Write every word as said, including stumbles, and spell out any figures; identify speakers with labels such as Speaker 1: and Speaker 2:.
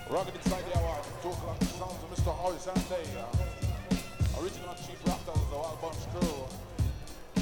Speaker 1: Rugged inside the hour, two o'clock sounds of mister Horace Anday. Uh, original Chief Raptors, the Wild Bunch crew.